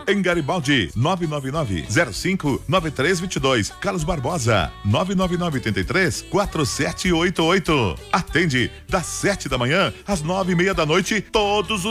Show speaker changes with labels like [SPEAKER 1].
[SPEAKER 1] Em Garibaldi, 999-05-9322. Carlos Barbosa, 999-83-4788. Atende das 7 da manhã às 9:30 da noite, todos os